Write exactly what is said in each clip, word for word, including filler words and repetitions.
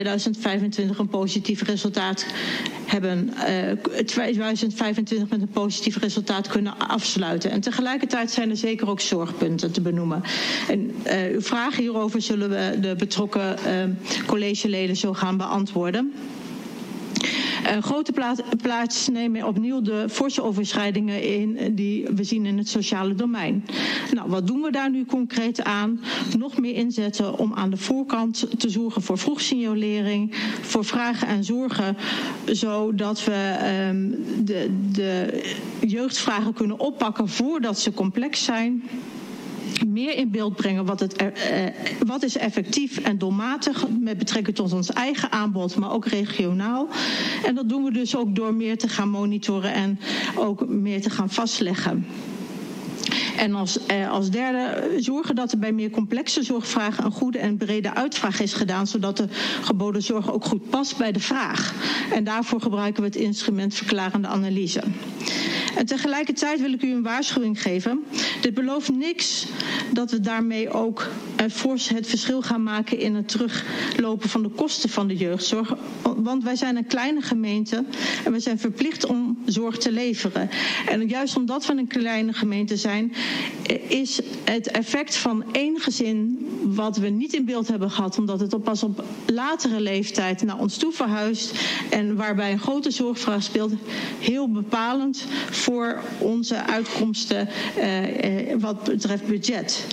tweeduizend vijfentwintig een positief resultaat hebben, uh, tweeduizend vijfentwintig met een positief resultaat kunnen afsluiten. En tegelijkertijd zijn er zeker ook zorgpunten te benoemen. En uh, uw vragen hierover zullen we de betrokken uh, collegeleden zo gaan beantwoorden. Uh, grote plaats, plaats nemen opnieuw de forse overschrijdingen in die we zien in het sociale domein. Nou, wat doen we daar nu concreet aan? Nog meer inzetten om aan de voorkant te zorgen voor vroegsignalering, voor vragen en zorgen, zodat we um, de, de jeugdvragen kunnen oppakken voordat ze complex zijn. Meer in beeld brengen wat, het, uh, wat is effectief en doelmatig met betrekking tot ons eigen aanbod, maar ook regionaal. En dat doen we dus ook door meer te gaan monitoren en ook meer te gaan vastleggen. En als, eh, als derde zorgen dat er bij meer complexe zorgvragen een goede en brede uitvraag is gedaan, zodat de geboden zorg ook goed past bij de vraag. En daarvoor gebruiken we het instrument verklarende analyse. En tegelijkertijd wil ik u een waarschuwing geven. Dit belooft niks dat we daarmee ook eh, fors het verschil gaan maken in het teruglopen van de kosten van de jeugdzorg. Want wij zijn een kleine gemeente en we zijn verplicht om zorg te leveren. En juist omdat we een kleine gemeente zijn, is het effect van één gezin wat we niet in beeld hebben gehad, omdat het op pas op latere leeftijd naar ons toe verhuist en waarbij een grote zorgvraag speelt, heel bepalend voor onze uitkomsten uh, uh, wat betreft budget.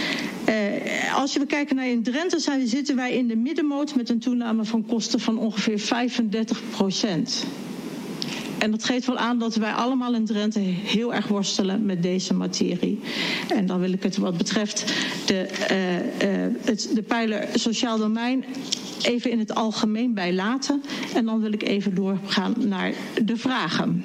Uh, als we kijken naar in Drenthe, zijn, zitten wij in de middenmoot met een toename van kosten van ongeveer vijfendertig procent. En dat geeft wel aan dat wij allemaal in Drenthe heel erg worstelen met deze materie. En dan wil ik het wat betreft de, uh, uh, het, de pijler sociaal domein even in het algemeen bij laten. En dan wil ik even doorgaan naar de vragen.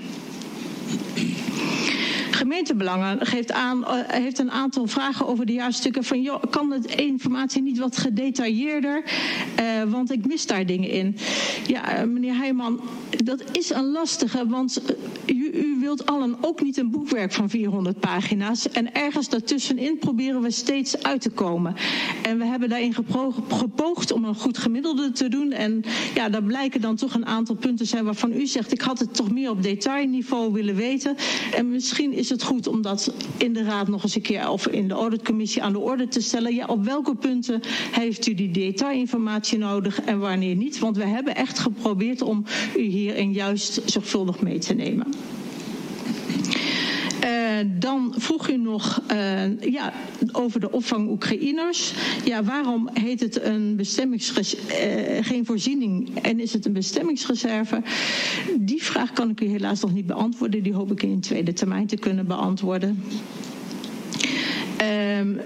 Gemeentebelangen geeft aan, uh, heeft een aantal vragen over de jaarstukken van, joh, kan de informatie niet wat gedetailleerder, uh, want ik mis daar dingen in. Ja, uh, meneer Heijman, dat is een lastige, want uh, u, u wilt allen ook niet een boekwerk van vierhonderd pagina's en ergens daartussenin proberen we steeds uit te komen. En we hebben daarin gepoogd om een goed gemiddelde te doen en ja, daar blijken dan toch een aantal punten zijn waarvan u zegt, ik had het toch meer op detailniveau willen weten en misschien is het goed om dat in de raad nog eens een keer of in de auditcommissie aan de orde te stellen. Ja, op welke punten heeft u die detailinformatie nodig en wanneer niet? Want we hebben echt geprobeerd om u hierin juist zorgvuldig mee te nemen. Uh, dan vroeg u nog uh, ja, over de opvang Oekraïners. Ja, waarom heet het een bestemmingsres- uh, geen voorziening en is het een bestemmingsreserve? Die vraag kan ik u helaas nog niet beantwoorden. Die hoop ik in tweede termijn te kunnen beantwoorden. Uh, uh,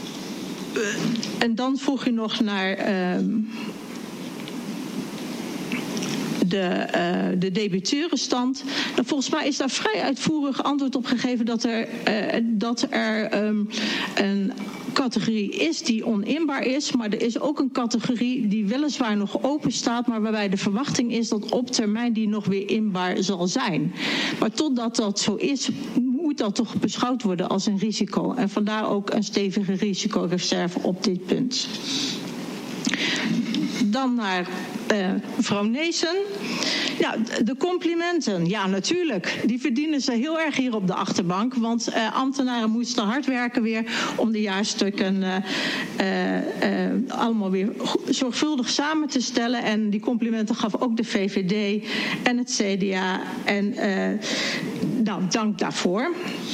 en dan vroeg u nog naar Uh, De, uh, de debiteurenstand. Nou, volgens mij is daar vrij uitvoerig antwoord op gegeven dat er, uh, dat er um, een categorie is die oninbaar is, maar er is ook een categorie die weliswaar nog open staat, maar waarbij de verwachting is dat op termijn die nog weer inbaar zal zijn. Maar totdat dat zo is, moet dat toch beschouwd worden als een risico. En vandaar ook een stevige risicoreserve op dit punt. Dan naar uh, mevrouw Neesen. Ja, de complimenten. Ja, natuurlijk. Die verdienen ze heel erg hier op de achterbank. Want uh, ambtenaren moesten hard werken weer om de jaarstukken uh, uh, uh, allemaal weer zorgvuldig samen te stellen. En die complimenten gaf ook de V V D en het C D A. En uh, nou, dank daarvoor.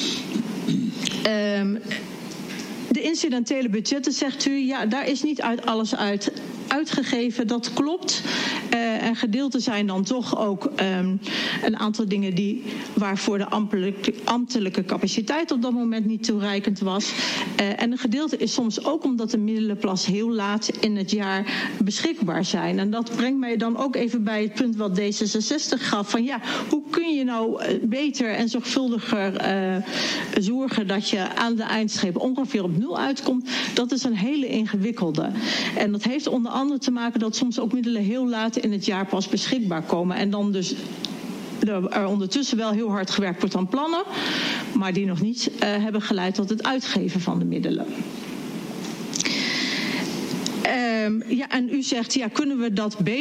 Um, De incidentele budgetten, zegt u, ja, daar is niet uit alles uit uitgegeven. Dat klopt. Uh, en gedeelte zijn dan toch ook um, een aantal dingen die, waarvoor de ambtelijke, ambtelijke capaciteit op dat moment niet toereikend was. Uh, en een gedeelte is soms ook omdat de middelenplas heel laat in het jaar beschikbaar zijn. En dat brengt mij dan ook even bij het punt wat D zesenzestig gaf. Van ja, hoe kun je nou beter en zorgvuldiger uh, zorgen dat je aan de eindstreep ongeveer op nul uitkomt? Dat is een hele ingewikkelde. En dat heeft onder andere te maken dat soms ook middelen heel laat in het jaar pas beschikbaar komen. En dan dus er ondertussen wel heel hard gewerkt wordt aan plannen, maar die nog niet uh, hebben geleid tot het uitgeven van de middelen. Um, ja, en u zegt, ja, kunnen we dat beter?